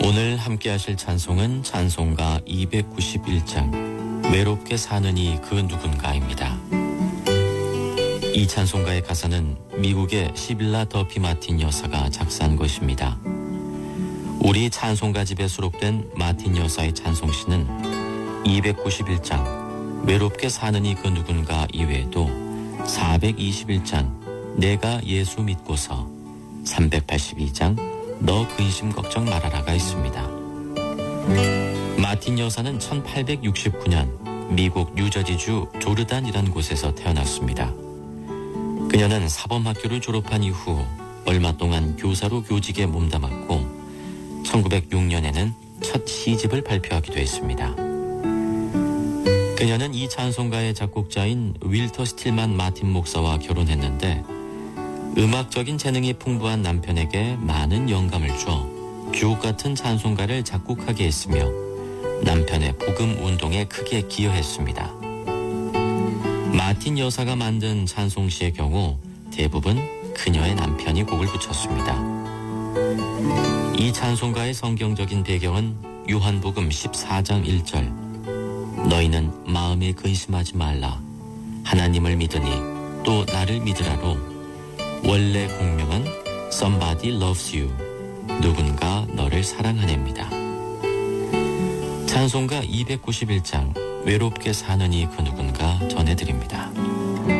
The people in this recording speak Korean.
오늘 함께 하실 찬송은 찬송가 291장 외롭게 사느니 그 누군가입니다. 이 찬송가의 가사는 미국의 시빌라 더피 마틴 여사가 작사한 것입니다. 우리 찬송가집에 수록된 마틴 여사의 찬송시는 291장 외롭게 사느니 그 누군가 이외에도 421장 내가 예수 믿고서, 382장 너 근심 걱정 말아라가 있습니다. 마틴 여사는 1869년 미국 뉴저지주 조르단이라는 곳에서 태어났습니다. 그녀는 사범학교를 졸업한 이후 얼마 동안 교사로 교직에 몸담았고 1906년에는 첫 시집을 발표하기도 했습니다. 그녀는 이 찬송가의 작곡자인 윌터 스틸만 마틴 목사와 결혼했는데 음악적인 재능이 풍부한 남편에게 많은 영감을 줘 주옥 같은 찬송가를 작곡하게 했으며 남편의 복음 운동에 크게 기여했습니다. 마틴 여사가 만든 찬송시의 경우 대부분 그녀의 남편이 곡을 붙였습니다. 이 찬송가의 성경적인 배경은 요한복음 14장 1절 너희는 마음에 근심하지 말라 하나님을 믿으니 또 나를 믿으라로 원래 공명은 Somebody Loves You, 누군가 너를 사랑하냅니다. 찬송가 291장 외롭게 사느니 그 누군가 전해드립니다.